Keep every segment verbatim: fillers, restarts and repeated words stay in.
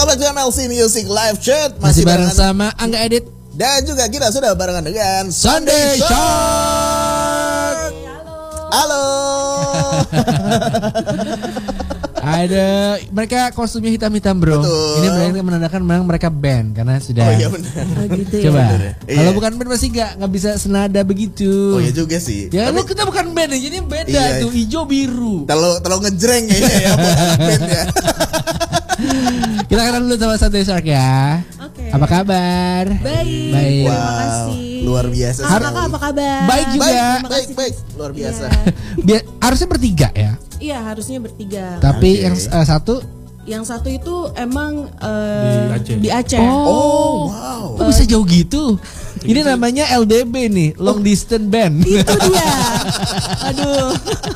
Welcome back to M L C Music Live Chat. Masih, Masih bareng sama Angga Edit. Dan juga kita sudah barengan dengan Sunday Shark. Halo. Halo. Ada mereka kostumnya hitam-hitam bro. Betul. Ini berarti menandakan memang mereka band karena sudah. Oh iya benar. Oh, gitu ya. Coba. Bener, ya. Kalau Iya. bukan band pasti nggak nggak bisa senada begitu. Oh iya juga sih. Ya Tapi lu kita bukan band, jadi beda Iya. tuh hijau biru. terlalu terlalu ngejreng kayaknya ya buat anak band ya. Kita kenal dulu sama Sunday Shark ya. Oke. Apa kabar? Baik. Baik. Terima Wow, kasih. luar biasa Ah, sekali. kakak apa kabar? Baik juga. Baik, Terima baik, kasih. baik. Luar biasa. Iya. Biar, harusnya bertiga ya. Iya, harusnya bertiga. Tapi Oke. yang uh, satu Yang satu itu emang eh, Di Aceh. Di Aceh. Oh, wow. kok bisa jauh gitu? Ini namanya L D B nih, long distance band. Itu dia. Aduh.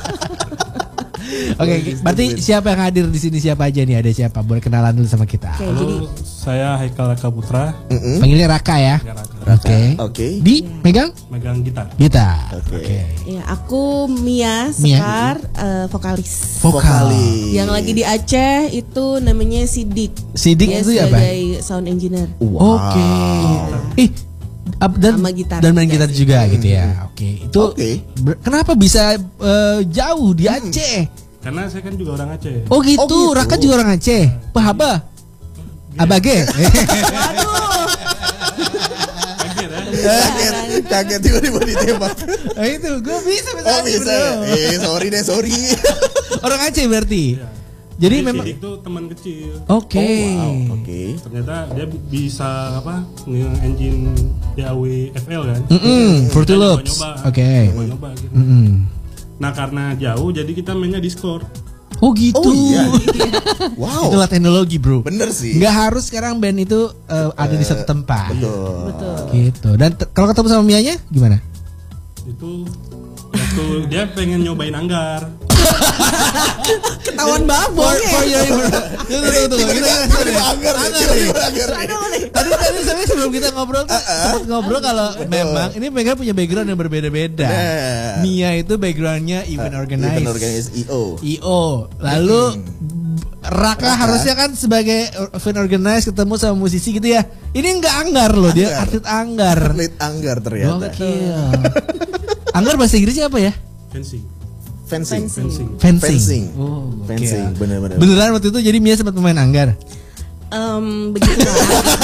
Oke, berarti siapa yang hadir di sini, siapa aja nih? Ada siapa? Boleh kenalan dulu sama kita. Oke, Halo, jadi saya Haikal Raka Putra, Mm-mm. Panggilnya Raka ya. Oke. Oke. Di megang megang gitar. gitar. Oke. ya aku Mia Mia. Sekar, eh, vokalis. Vokal. Vokalis. Yang lagi di Aceh itu namanya Sidik. Sidik Dia itu ya, Bang? sebagai sound engineer. Wow. Oke. Ih, ap- dan Sama gitar dan main juga gitar juga gitu ya. Oke. Itu Oke. ber- kenapa bisa eh, jauh di Aceh? Karena saya kan juga orang Aceh. Oh gitu, Oh, gitu. Raka juga orang Aceh. Pahaba. Abage. Waduh. Kaget ya? Kaget, kaget tiba-tiba ditembak. Nah, itu gue bisa Oh bisa ya? Eh sorry deh sorry. Orang Aceh berarti. Iya. Jadi Jadi memang Sidik itu teman kecil. oke. Oh, wow. Oke. Ternyata dia bi- bisa apa? Nge-engine D A W F L kan. Mm-mm, Fruity Kita Loops. nyoba-nyoba. Oke. Nyoba-nyoba gitu. Mm-mm. Nah, karena jauh jadi kita mainnya Discord. Oh gitu. Oh iya. Itulah Wow. teknologi bro. Bener sih. Nggak harus sekarang band itu eh, ada di satu tempat. Betul. Betul. Gitu. Dan t- kalau ketemu sama Mianya gimana? Itu waktu dia pengen nyobain Anggar. Ketahuan banget For, bohongnya. for your Tunggu tunggu tunggu. Kita Tiba-tiba anggar nih, tiba-tiba anggar nih. Tadi tadi sebenarnya sebelum kita ngobrol tuh sempat ngobrol kalau memang ini mereka punya background yang berbeda-beda. Nah. Mia itu backgroundnya event organize, Event organize I O. I O. Lalu Raka harusnya kan sebagai event organize ketemu sama musisi gitu ya. Ini enggak Anggar loh, dia Anggar. atlet Anggar. Atlet anggar ternyata. Gokil. Anggar bahasa Inggrisnya apa ya? Fencing. Fencing. Fencing. Fencing. Fencing. Oh, gokil. Fencing, bener-bener. Beneran waktu itu jadi Mia sempat pemain Anggar. Em, begitulah.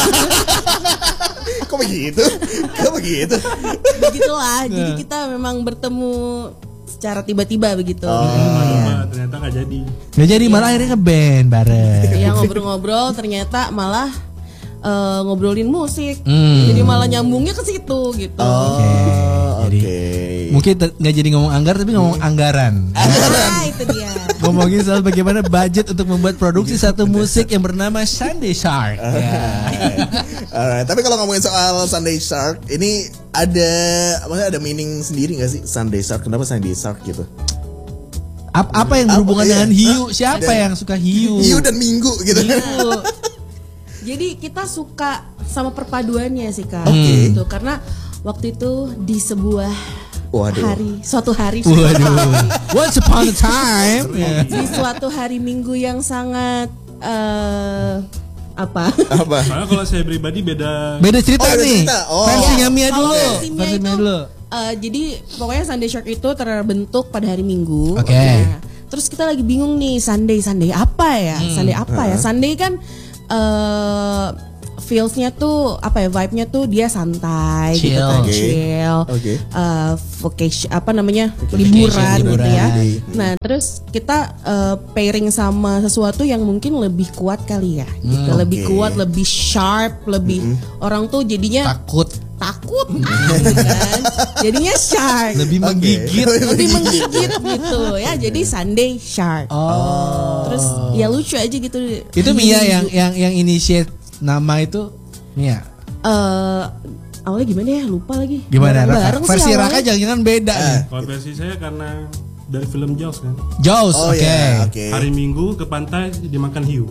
Kok begitu? Kok begitu? Begitulah. Jadi kita memang bertemu secara tiba-tiba begitu. Oh. Nyoba, ternyata nggak jadi. Nggak jadi malah akhirnya nge-band bareng. Ya ngobrol-ngobrol ternyata malah eh, ngobrolin musik. Hmm. Jadi malah nyambungnya ke situ gitu. Oh, Jadi, oke. Mungkin te- nggak jadi ngomong anggar tapi ngomong anggaran. Ah, itu dia. Ngomongin soal bagaimana budget untuk membuat produksi satu musik yang bernama Sunday Shark. Ya. Alright, tapi kalau ngomongin soal Sunday Shark, ini ada maksudnya ada meaning sendiri gak sih Sunday Shark? Kenapa Sunday Shark gitu? Ap- apa yang berhubungan Apa, iya. dengan hiu? Hah? Siapa Dan- yang suka hiu? Hiu dan Minggu gitu. Hiu. Jadi kita suka sama perpaduannya sih Kak. Oke. Gitu. Karena waktu itu di sebuah Waduh. hari, suatu hari, Waduh. Once upon a time. Ya. di suatu hari Minggu yang sangat eh apa? Apa? Soalnya kalau saya pribadi beda. Beda cerita Oh, beda nih. cerita. Oh. Versinya Mia Kalau dulu. versinya Versi itu, Mia dulu. eh, jadi pokoknya Sunday Shark itu terbentuk pada hari Minggu. Oke. Nah, terus kita lagi bingung nih Sunday Sunday apa ya? Sunday apa ya? Sunday kan eh feelsnya tuh apa ya, vibe-nya tuh dia santai Chill. gitu kan, Oke. chill, Oke. eh, vacation apa namanya, Vacation, liburan gitu liburan. ya. Oke. Nah terus kita eh, pairing sama sesuatu yang mungkin lebih kuat kali ya, gitu. Lebih Oke. kuat, lebih sharp, lebih orang tuh jadinya Takut. takut, gitu kan. Jadinya shark, Lebih Oke. menggigit. lebih menggigit gitu ya. Jadi Sunday Shark. Oh. Terus ya lucu aja gitu. Itu Mia yang yang yang initiate nama itu Mia. eh awalnya gimana ya, lupa lagi. Gimana? Bareng-bareng Raka? sih Versi Raka awalnya. jangan-jangan beda nih. Kalau versi saya karena dari film Jaws kan. Jaws, Oh oke. ya, oke. Hari Minggu ke pantai dimakan hiu.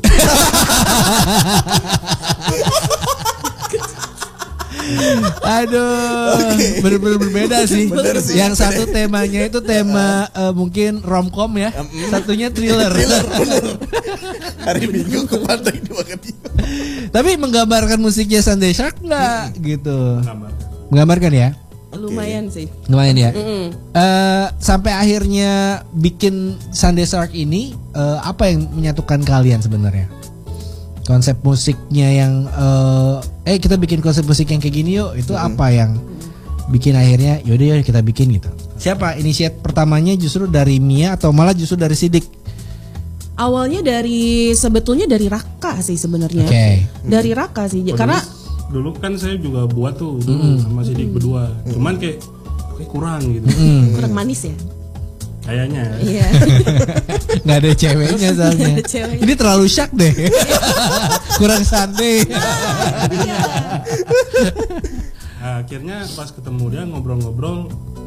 Aduh, Oke. bener-bener berbeda sih. Bener sih. Yang satu temanya itu tema eh, mungkin romcom ya, satunya thriller. Thriller, bener. Hari Minggu ke pantai dimakan hiu. Tapi menggambarkan musiknya Sunday Shark nggak gitu? Gambar. Menggambarkan ya? Lumayan sih. Lumayan ya. Mm-mm. Eh, sampai akhirnya bikin Sunday Shark ini eh, apa yang menyatukan kalian sebenarnya? Konsep musiknya yang eh, eh kita bikin konsep musik yang kayak gini yuk. Itu apa yang bikin akhirnya yaudah yuk kita bikin gitu. Siapa inisiat pertamanya justru dari Mia atau malah justru dari Sidik? Awalnya dari sebetulnya dari Raka sih sebenarnya. Oke. Dari Raka sih. Oh, Karena dulu, dulu kan saya juga buat tuh dulu sama Sidik berdua. Cuman kayak kayak kurang gitu. kurang manis ya. Kayaknya. Iya. Nggak ada ceweknya soalnya. Nggak ada ceweknya. Ini terlalu syak deh. Kurang Sunday. Nah, akhirnya pas ketemu dia ngobrol-ngobrol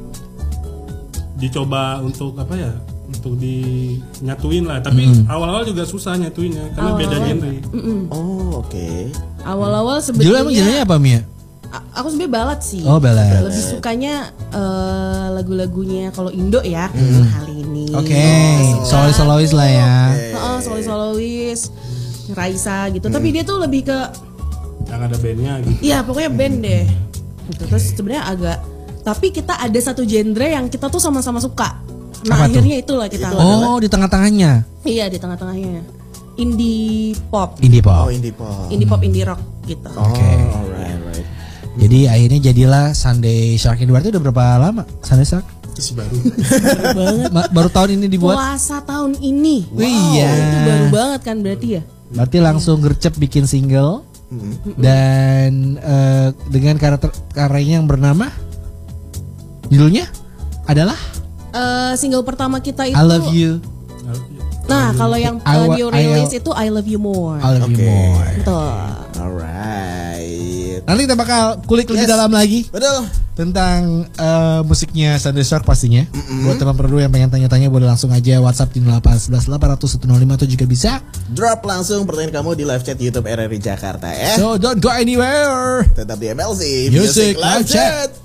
dicoba untuk apa ya? Untuk dinyatuin lah. Tapi awal-awal juga susah nyatuinnya karena beda genre. Oh, oke. Awal-awal Judul emang sebetulnya judulnya apa Mia? a- aku sebenarnya balad sih. Oh, balad. Lebih sukanya eh, lagu-lagunya kalau Indo ya. Hal ini. Oke, solois-solois lah ya. Heeh, solois-solois. Raisa gitu. Tapi dia tuh lebih ke Yang ada bandnya gitu. iya pokoknya band deh. Gitu. Terus sebenarnya agak tapi kita ada satu genre yang kita tuh sama-sama suka. Nah, Apa tuh? akhirnya itulah kita. Oh, di tengah-tengahnya. Iya, di tengah-tengahnya. Indie pop. Indie pop. Oh, indie pop. Indie pop, indie rock gitu. Oh, Oke. alright, right. Jadi akhirnya jadilah Sunday Shark ini. Berarti udah berapa lama Sunday Shark? Masih baru. banget. Ma- baru tahun ini dibuat. Puasa tahun ini. Wow. Iya. Itu baru banget kan berarti ya? Berarti langsung gercep bikin single. Dan eh, dengan karakter karyanya yang bernama judulnya adalah Eh, single pertama kita itu I Love You. Nah, kalau yang I uh, wa- new I- release itu I Love You More. I Love You Oke. More. Betul. Alright. Nanti kita bakal kulik lebih Yes. dalam lagi Betul. tentang eh, musiknya Sunday Shark pastinya. Buat teman perlu yang pengen tanya-tanya boleh langsung aja WhatsApp di nol delapan satu satu delapan nol nol satu nol lima atau juga bisa. Drop langsung pertanyaan kamu di live chat YouTube R R I Jakarta ya. So don't go anywhere. Tetap di M L C Music Live Chat.